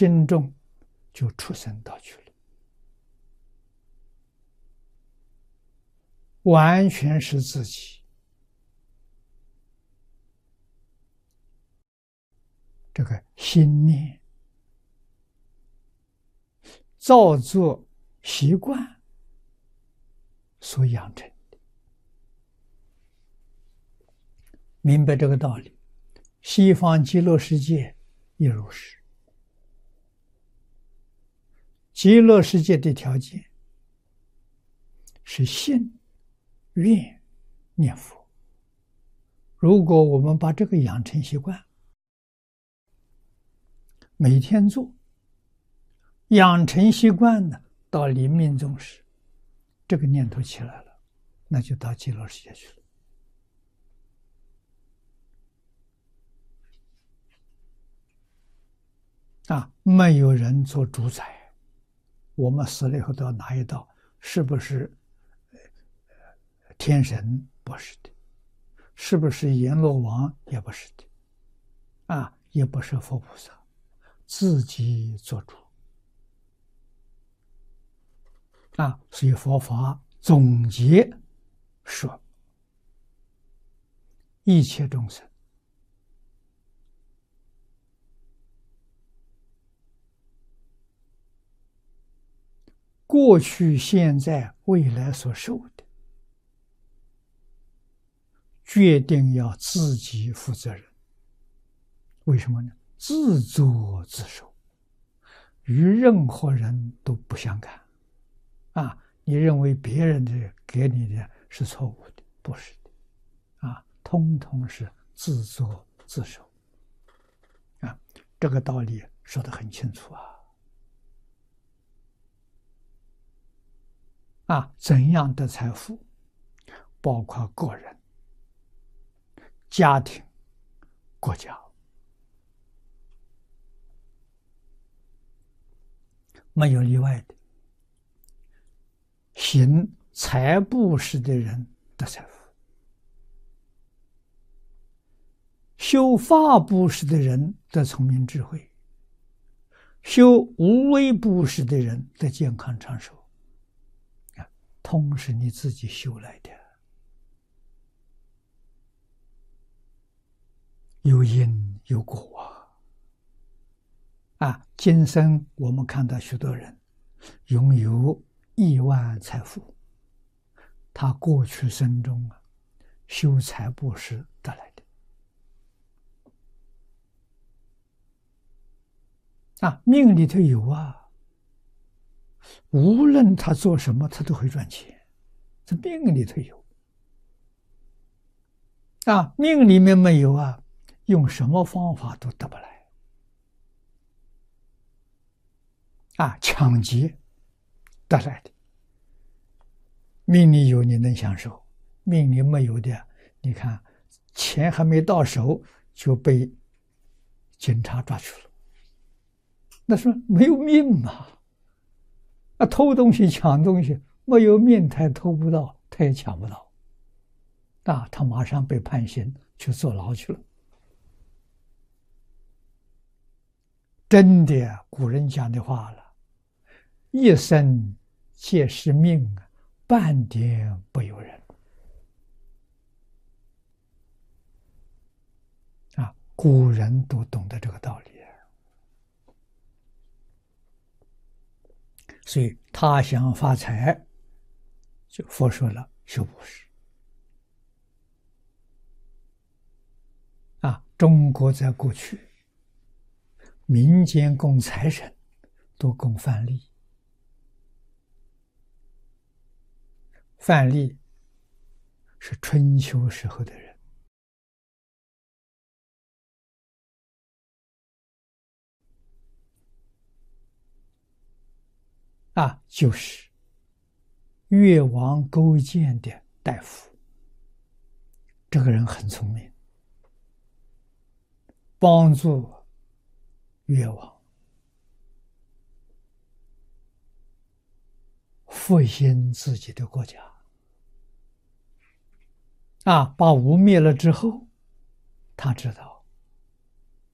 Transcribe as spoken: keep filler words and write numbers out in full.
心中就出生道去了，完全是自己这个心念造作习惯所养成的。明白这个道理，西方极乐世界也如是。极乐世界的条件是信、愿、念佛。如果我们把这个养成习惯，每天做，养成习惯呢，到临命终时，这个念头起来了，那就到极乐世界去了。啊，没有人做主宰。我们死了以后到哪一道？是不是天神？不是的。是不是阎罗王？也不是的。啊，也不是佛菩萨，自己做主。啊，所以佛法总结说，一切众生过去、现在、未来所受的，决定要自己负责任。为什么呢？自作自受，与任何人都不相干。啊，你认为别人的给你的是错误的，不是的。啊，通通是自作自受。啊，这个道理说得很清楚啊。啊，怎样的财富，包括个人、家庭、国家，没有例外的。行财布施的人得财富，修法布施的人得聪明智慧，修无为布施的人得健康长寿。通是你自己修来的，有因有果啊！啊，今生我们看到许多人拥有亿万财富，他过去生中啊修财布施得来的啊，命里头有啊。无论他做什么，他都会赚钱，这命里头有啊，命里面没有啊，用什么方法都得不来啊！抢劫得来的，命里有你能享受，命里没有的，你看钱还没到手就被警察抓去了，那说没有命嘛。啊，偷东西、抢东西，没有命他也偷不到，他也抢不到，啊，他马上被判刑，去坐牢去了。真的，古人讲的话了，一生皆是命，半点不由人。啊，古人都懂得这个道理。所以他想发财，就佛说了修布施。啊，中国在过去，民间供财神都供范蠡，范蠡是春秋时候的人，啊，就是越王勾践的大夫。这个人很聪明，帮助越王复兴自己的国家。啊，把吴灭了之后，他知道